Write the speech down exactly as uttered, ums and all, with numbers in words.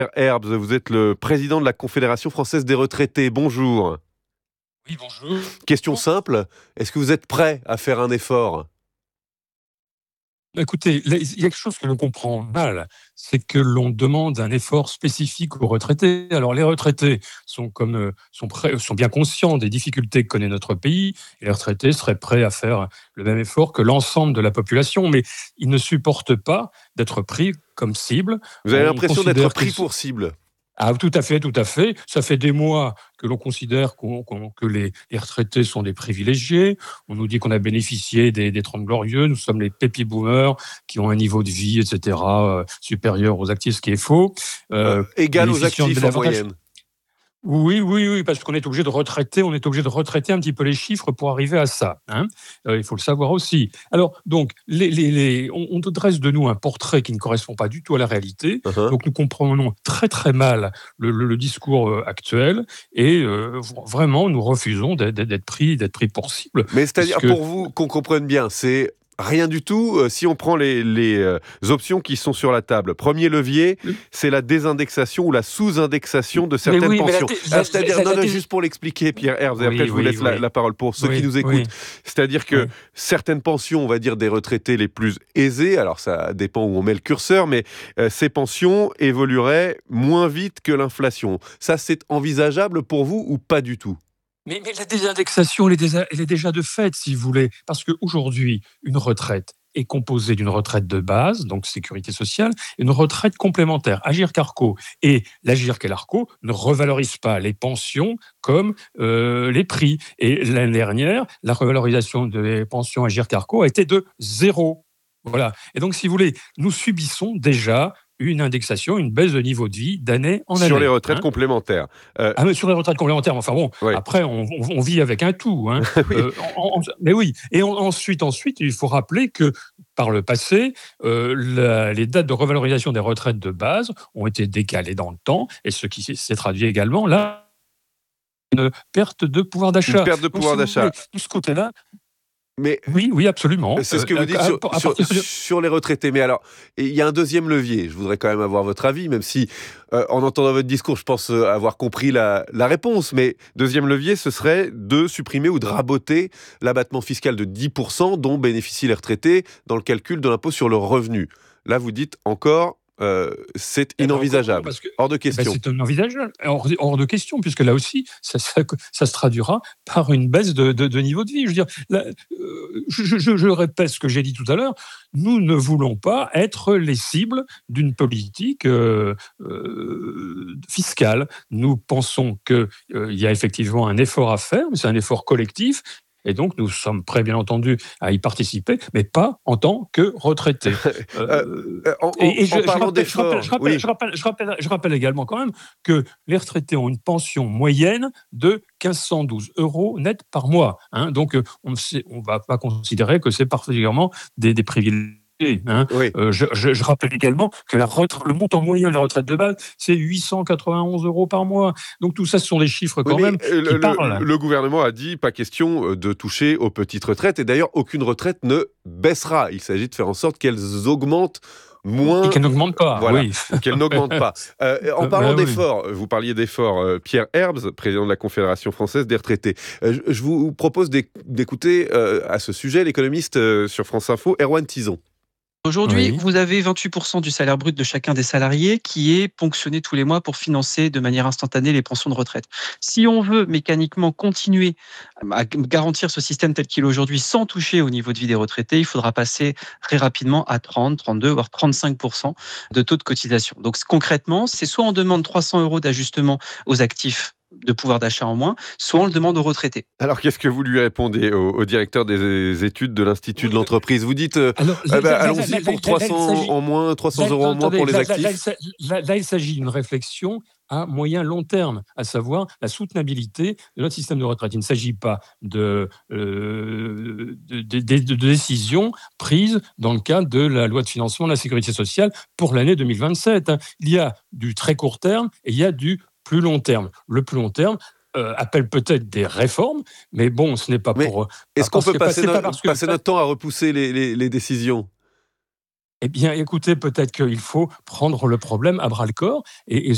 Herbs, vous êtes le président de la Confédération française des retraités. Bonjour. Oui, bonjour. Question simple, est-ce que vous êtes prêt à faire un effort? Écoutez, là, il y a quelque chose que l'on comprend mal, c'est que l'on demande un effort spécifique aux retraités. Alors les retraités sont comme, heu, sont prêts sont bien conscients des difficultés que connaît notre pays et les retraités seraient prêts à faire le même effort que l'ensemble de la population, mais ils ne supportent pas d'être pris comme cible. Vous avez On l'impression d'être considère pris qu'ils sont pour cible? Ah tout à fait, tout à fait. Ça fait des mois que l'on considère qu'on qu'on que les les retraités sont des privilégiés. On nous dit qu'on a bénéficié des des trente glorieux. Nous sommes les baby boomers qui ont un niveau de vie et cetera, heu, supérieur aux actifs, ce qui est faux. Heu, Heu, égal aux bénéficiant de actifs en davantage moyenne? oui, oui, oui, parce qu'on est obligé de retraiter on est obligé de retraiter un petit peu les chiffres pour arriver à ça, hein. Heu, il faut le savoir aussi. Alors donc les les les on on dresse de nous un portrait qui ne correspond pas du tout à la réalité, Hein, hein. donc nous comprenons très, très mal le le le discours, heu, actuel et heu, v vraiment nous refusons d'être d'être d'être pris d'être pris pour cible Mais c'est-à-dire, puisque pour vous, qu'on comprenne bien, c'est rien du tout, heu, si on prend les les, heu, options qui sont sur la table. premier levier, c'est la désindexation ou la sous-indexation de mais certaines oui, mais la pensions. dé Alors la c'est-à-dire la non, la non, dés juste pour l'expliquer, Pierre Herbs, et après oui, je vous oui, laisse la oui. la parole pour ceux qui Oui, nous écoutent. oui, C'est-à-dire que oui. certaines pensions, on va dire des retraités les plus aisés, alors ça dépend où on met le curseur, mais heu, ces pensions évolueraient moins vite que l'inflation. Ça, c'est envisageable pour vous ou pas du tout? Mais mais la désindexation, elle est désa elle est déjà de fait, si vous voulez. Parce qu'aujourd'hui, une retraite est composée d'une retraite de base, donc sécurité sociale, et une retraite complémentaire, Agirc-Arrco. Et l'Agirc et l'Arco ne revalorisent pas les pensions comme euh, les prix. Et l'année dernière, la revalorisation des pensions Agirc-Arrco a été de zéro. Voilà. Et donc, si vous voulez, nous subissons déjà une indexation, une baisse de niveau de vie d'année en Sur les année, retraites hein. complémentaires. Heu, Ah mais sur les retraites complémentaires, enfin bon, ouais. après on on on vit avec un tout, hein. Oui. Heu, en en mais oui et en ensuite ensuite, il faut rappeler que par le passé, heu, la les dates de revalorisation des retraites de base ont été décalées dans le temps et ce qui s'est s'est traduit également là, une perte de pouvoir Une d'achat. perte de Donc pouvoir si vous voulez, d'achat. de ce côté-là Mais oui, oui absolument, c'est ce heu, que vous dites à à sur à sur partir de sur les retraités. Mais alors, il y a un deuxième levier. Je voudrais quand même avoir votre avis, même si, heu, en entendant votre discours, je pense, heu, avoir compris la la réponse. Mais deuxième levier, ce serait de supprimer ou de raboter l'abattement fiscal de dix pour cent dont bénéficient les retraités dans le calcul de l'impôt sur le revenu. Là, vous dites encore, heu, c'est Eh ben encore non, inenvisageable, parce que hors de eh ben question. c'est inenvisageable, hors de hors de question, puisque là aussi, ça ça ça se traduira par une baisse de de de niveau de vie. Je veux dire, là, heu, je je je répète ce que j'ai dit tout à l'heure, nous ne voulons pas être les cibles d'une politique, heu heu, fiscale. Nous pensons que, heu, il y a effectivement un effort à faire, mais c'est un effort collectif et donc nous sommes prêts, bien entendu, à y participer, mais pas en tant que retraités. Heu, Heu heu, en en et et en je je parlant rappelle je rappelle je d'efforts, rappelle oui. je rappelle je rappelle je rappelle également quand même que les retraités ont une pension moyenne de mille cinq cent douze euros net par mois, hein. Donc, heu, on ne va pas considérer que c'est particulièrement des des privilégiés, hein. Oui. Heu, je je je rappelle également que la retr le montant moyen de la retraite de base, c'est huit cent quatre-vingt-onze euros par mois. Donc tout ça, ce sont des chiffres Oui, quand mais même heu, qui le le parlent. le gouvernement a dit: «Pas question, heu, de toucher aux petites retraites» et d'ailleurs aucune retraite ne baissera. Il s'agit de faire en sorte qu'elles augmentent Et moins, qu'elle n'augmente pas, voilà, oui. ou qu'elles n'augmentent pas. Heu, en Heu, parlant bah oui. d'efforts, vous parliez d'efforts, heu, Pierre Herbs, président de la Confédération française des retraités. Heu, je je vous propose d'éc d'écouter, heu, à ce sujet l'économiste, heu, sur France Info, Erwan Tison. Aujourd'hui, Oui. vous avez vingt-huit pour cent du salaire brut de chacun des salariés qui est ponctionné tous les mois pour financer de manière instantanée les pensions de retraite. Si on veut mécaniquement continuer à garantir ce système tel qu'il est aujourd'hui sans toucher au niveau de vie des retraités, il faudra passer très rapidement à trente, trente-deux, voire trente-cinq pour cent de taux de cotisation. Donc concrètement, c'est soit on demande trois cents euros d'ajustement aux actifs de pouvoir d'achat en moins, soit on le demande aux retraités. Alors, qu'est-ce que vous lui répondez au au directeur des études de l'Institut de l'entreprise? Vous dites, heu: Alors «Eh là bah, là là là allons-y là pour là là, il trois cents s'agit en moins, trois cents là euros en moins attendez, pour les là là là il actifs». s'a là là il s'agit d'une réflexion à moyen long terme, à savoir la soutenabilité de notre système de retraite. Il ne s'agit pas de, heu, de de de de décisions prises dans le cadre de la loi de financement de la sécurité sociale pour l'année deux mille vingt-sept, hein. Il y a du très court terme et il y a du plus long terme. Le plus long terme, heu, appelle peut-être des réformes, mais bon, ce n'est pas Mais pour, pas est-ce qu'on parce peut que pas passer c'est pas no parce que passer notre temps à repousser les les les décisions? eh bien, écoutez, peut-être qu'il faut prendre le problème à bras le corps et et